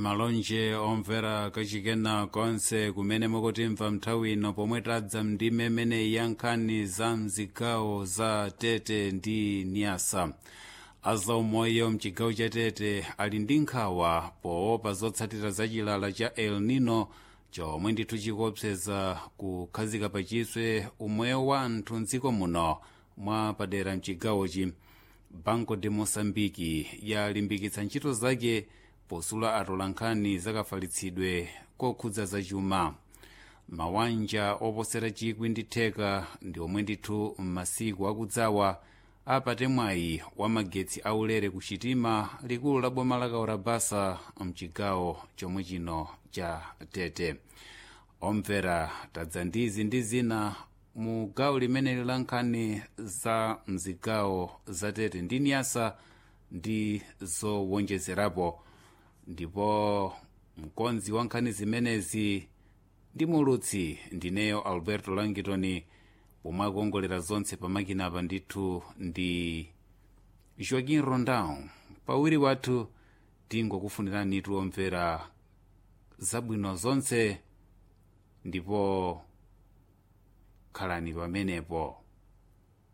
malonje omvera kachikena konse kumene mukutimva mnthawi ino pomwe tadza ndime imeneyi ya nkhani za mzigawo za Tete ndi Niasa. Azaumoyo mchigawo cha Tete ali ndi nkhawa poopa zotsatira za chilala cha El Nino chomwe ndithu chikuopseza kukhazika pachiswe umoyo wa anthu mdziko muno mwa padera mchigawochi. Banco de Moçambique yalimbikitsa ntchito zake posula atolankhani zakafalitsidwe kokhudza zachuma. Mawanja oposera 10,000 ndi omwe ndithu m'masiku akudzawa apate mwayi wa magetsi aulere ku chitima likulu la boma la Kaurabasa mchigawo chomwe chino cha Tete. Omvera tadza ndizi ndi zina mu gawo limeneli la nkhani za mzigawo za Tete ndi Niasa ndi zowonjezerapo, ndipo mkonzi wa nkhani zimenezi ndi mulutsi ndineyo Alberto Langitoni, pomwe akuongolera zonse pamakinapa ndithu ndi Joaquim Rondão. Pawiri wathu tingokufuniranitu omvera zabwino zonse, ndipo khalani pamenepo.